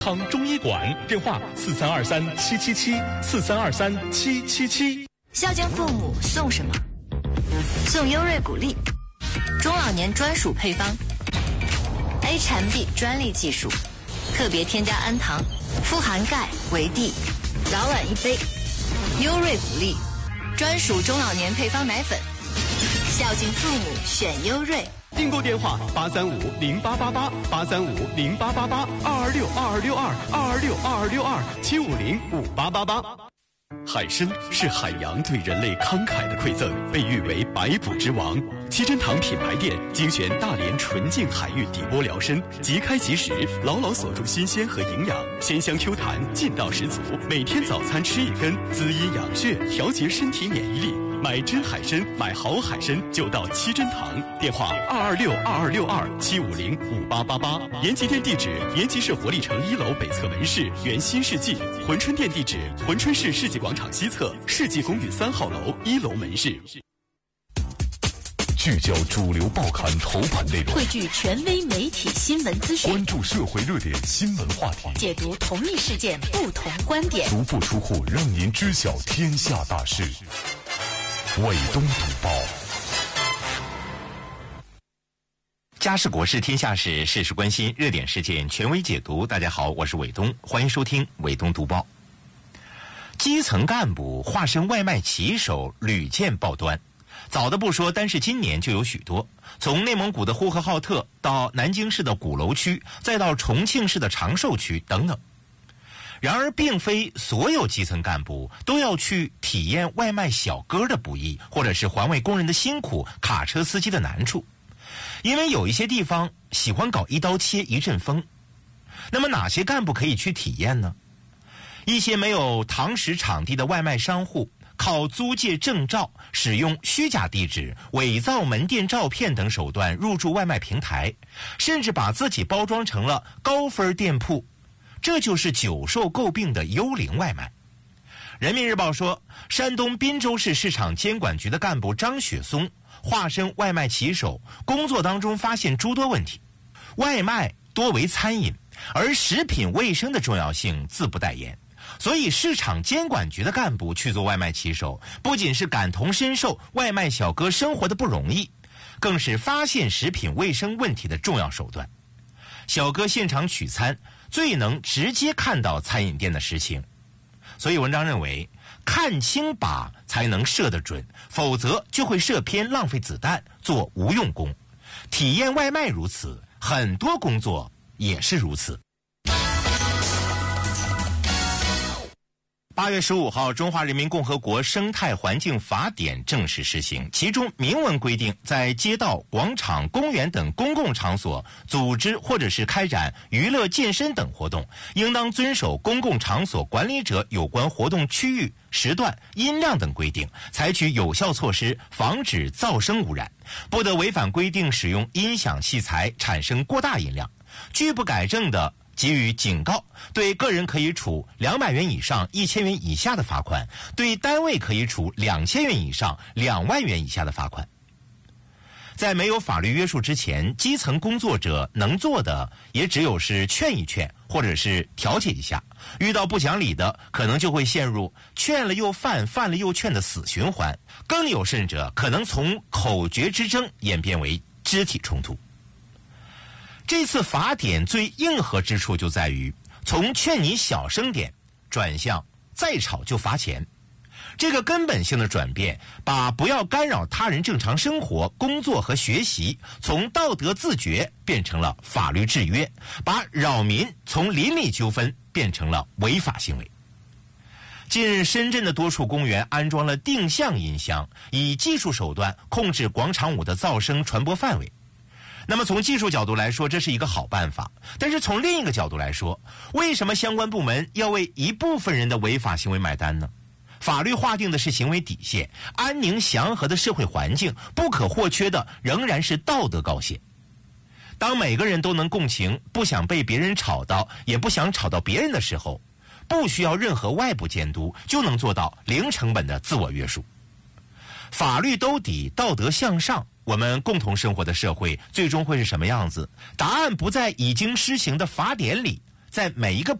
康中医馆电话43237774323777。 孝敬父母送什么？送优瑞谷粒，中老年专属配方 ，A 禅 B 专利技术，特别添加氨糖，富含钙、维 D， 早晚一杯。优瑞谷粒，专属中老年配方奶粉，孝敬父母选优瑞。 订购电话835-08888，835-08888，226-262，226-262，750-5888。海参是海洋对人类慷慨的馈赠，被誉为百补之王。七珍堂品牌店精选大连纯净海域底波疗参，即开即食，牢牢锁住新鲜和营养，鲜香 Q 弹，劲道十足。每天早餐吃一根，滋阴养血，调节身体免疫力。买真海参，买好海参就到七珍堂。电话226-262，750-5888。延吉店地址：延吉市活力城1楼北侧门市原新世纪。珲春店地址：珲春市世纪广场西侧世纪公寓3号楼1楼门市。 聚焦主流报刊头版内容， 汇聚权威媒体新闻资讯， 关注社会热点新闻话题， 解读同一事件不同观点， 足不出户让您知晓天下大事。伟东读报， 家事国事天下事，事事关心，热点事件权威解读。大家好，我是伟东，欢迎收听伟东读报。基层干部化身外卖骑手屡见报端，早的不说，单是今年就有许多，从内蒙古的呼和浩特到南京市的鼓楼区，再到重庆市的长寿区等等。然而并非所有基层干部都要去体验外卖小哥的不易，或者是环卫工人的辛苦，卡车司机的难处，因为有一些地方喜欢搞一刀切一阵风。那么哪些干部可以去体验呢？一些没有堂食场地的外卖商户，靠租借证照，使用虚假地址、伪造门店照片等手段入驻外卖平台，甚至把自己包装成了高分店铺，这就是久受诟病的幽灵外卖。人民日报说，山东滨州市市场监管局的干部张雪松化身外卖骑手，工作当中发现诸多问题。外卖多为餐饮，而食品卫生的重要性自不待言，所以市场监管局的干部去做外卖骑手，不仅是感同身受外卖小哥生活的不容易，更是发现食品卫生问题的重要手段。小哥现场取餐，最能直接看到餐饮店的实情，所以文章认为，看清靶才能射得准，否则就会射偏，浪费子弹，做无用功。体验外卖如此，很多工作也是如此。8月15号，《中华人民共和国生态环境法典》正式施行，其中明文规定，在街道、广场、公园等公共场所组织或者是开展娱乐、健身等活动，应当遵守公共场所管理者有关活动区域、时段、音量等规定，采取有效措施防止噪声污染，不得违反规定使用音响器材产生过大音量，拒不改正的给予警告，对个人可以处200元以上1000元以下的罚款，对单位可以处2000元以上2万元以下的罚款。在没有法律约束之前，基层工作者能做的也只有是劝一劝，或者是调解一下。遇到不讲理的，可能就会陷入劝了又犯，犯了又劝的死循环，更有甚者，可能从口诀之争演变为肢体冲突。这次法典最硬核之处就在于，从劝你小声点转向再吵就罚钱。这个根本性的转变，把不要干扰他人正常生活、工作和学习从道德自觉变成了法律制约，把扰民从邻里纠纷变成了违法行为。近日，深圳的多处公园安装了定向音箱，以技术手段控制广场舞的噪声传播范围。那么从技术角度来说，这是一个好办法，但是从另一个角度来说，为什么相关部门要为一部分人的违法行为买单呢？法律划定的是行为底线，安宁祥和的社会环境不可或缺的仍然是道德高线。当每个人都能共情，不想被别人吵到，也不想吵到别人的时候，不需要任何外部监督，就能做到零成本的自我约束。法律兜底，道德向上，我们共同生活的社会最终会是什么样子？答案不在已经施行的法典里， 在每一个